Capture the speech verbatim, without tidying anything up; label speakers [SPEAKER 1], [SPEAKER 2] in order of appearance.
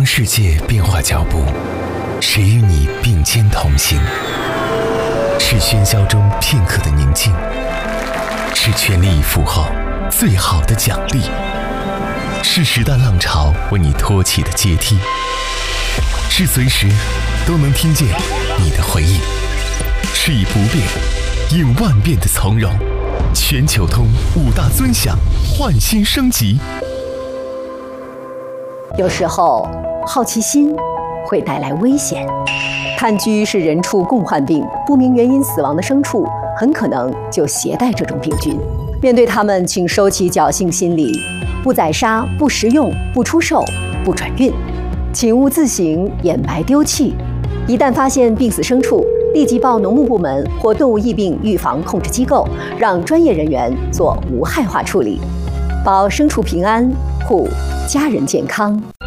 [SPEAKER 1] 当世界变化脚步，谁与你并肩同行？是喧嚣中片刻的宁静，是全力以赴后最好的奖励，是时代浪潮为你托起的阶梯，是随时都能听见你的回应，是以不变应万变的从容。全球通五大尊享，焕新升级。
[SPEAKER 2] 有时候，好奇心会带来危险。炭疽是人畜共患病，不明原因死亡的牲畜很可能就携带这种病菌。面对它们，请收起侥幸心理，不宰杀，不食用，不出售，不转运，请勿自行掩埋丢弃。一旦发现病死牲畜，立即报农牧部门或动物疫病预防控制机构，让专业人员做无害化处理，保牲畜平安，护家人健康。